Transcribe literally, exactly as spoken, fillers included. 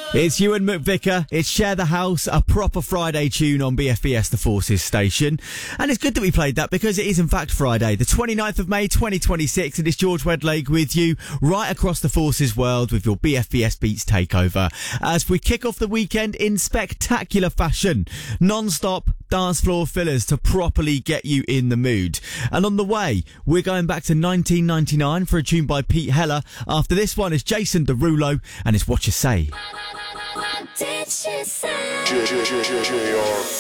It's Ewan McVicker, it's Share the House, a proper Friday tune on B F B S The Forces station. And it's good that we played that because it is in fact Friday, the twenty-ninth of May twenty twenty-six, and it's George Wedlake with you right across the Forces world with your B F B S Beats takeover as we kick off the weekend in spectacular fashion. Non-stop dance floor fillers to properly get you in the mood. And on the way, we're going back to nineteen ninety-nine for a tune by Pete Heller. After this one is Jason Derulo and it's What You Say. What did she say?